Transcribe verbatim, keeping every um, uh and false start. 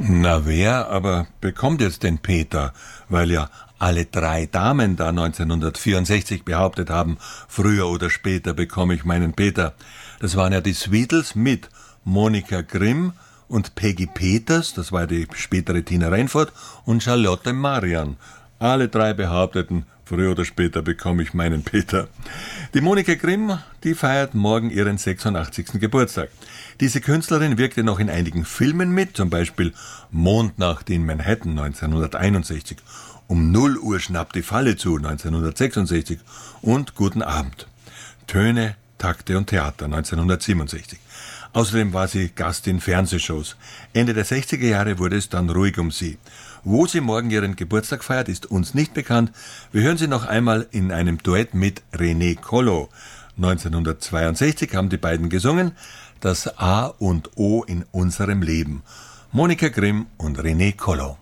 Na wer aber bekommt jetzt den Peter? Weil ja alle drei Damen da neunzehnhundertvierundsechzig behauptet haben, früher oder später bekomme ich meinen Peter. Das waren ja die Sweetles mit Monika Grimm und Peggy Peters, das war die spätere Tina Reinfurt, und Charlotte Marian. Alle drei behaupteten, früher oder später bekomme ich meinen Peter. Die Monika Grimm, die feiert morgen ihren sechsundachtzigsten Geburtstag. Diese Künstlerin wirkte noch in einigen Filmen mit, zum Beispiel Mondnacht in Manhattan neunzehnhunderteinundsechzig, Um null Uhr schnappt die Falle zu neunzehnhundertsechsundsechzig und Guten Abend. Töne, Takte und Theater neunzehnhundertsiebenundsechzig. Außerdem war sie Gast in Fernsehshows. Ende der sechziger Jahre wurde es dann ruhig um sie. Wo sie morgen ihren Geburtstag feiert, ist uns nicht bekannt. Wir hören sie noch einmal in einem Duett mit René Collo. neunzehnhundertzweiundsechzig haben die beiden gesungen, das A und O in unserem Leben. Monika Grimm und René Collo.